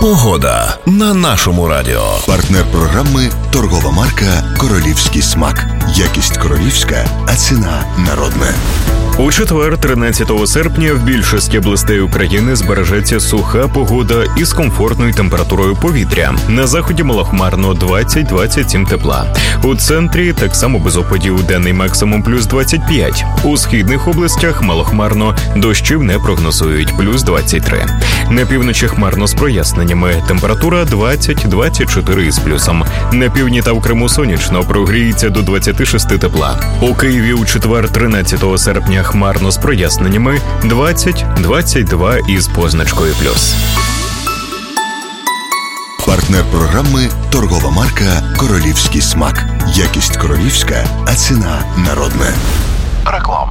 Погода на нашому радіо. Партнер програми – торгова марка «Королівський смак». Якість королівська, а ціна народна. У четвер, 13 серпня, в більшості областей України збережеться суха погода із комфортною температурою повітря. На заході малохмарно 20-27 тепла. У центрі так само без опадів, денний максимум плюс 25. У східних областях малохмарно, дощів не прогнозують, плюс 23. На півночі хмарно з проясненнями, температура 20-24 із плюсом. На півдні та в Криму сонячно, прогріється до 26 тепла. У Києві у четвер, 13 серпня, хмарно з проясненнями, 20-22 із позначкою плюс. Партнер програми – торгова марка «Королівський смак». Якість королівська, а ціна народна. Реклама.